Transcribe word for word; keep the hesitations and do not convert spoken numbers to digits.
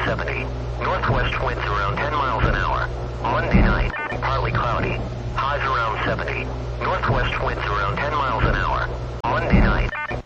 seventy. Northwest winds around ten miles an hour. Monday night, partly cloudy. Highs around seventy. Northwest winds around ten miles an hour. Monday night,